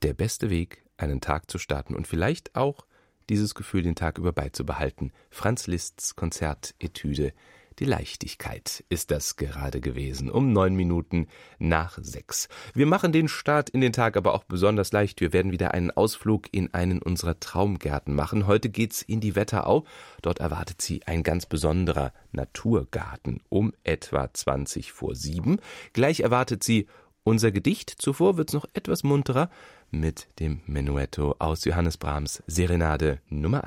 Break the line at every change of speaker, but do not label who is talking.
der beste Weg, einen Tag zu starten und vielleicht auch dieses Gefühl den Tag über beizubehalten. Franz Liszt's Konzertetüde Die Leichtigkeit ist das gerade gewesen, um 6:09. Wir machen den Start in den Tag aber auch besonders leicht. Wir werden wieder einen Ausflug in einen unserer Traumgärten machen. Heute geht's in die Wetterau. Dort erwartet Sie ein ganz besonderer Naturgarten um etwa 7:20. Gleich erwartet Sie unser Gedicht. Zuvor wird's noch etwas munterer mit dem Menuetto aus Johannes Brahms Serenade Nummer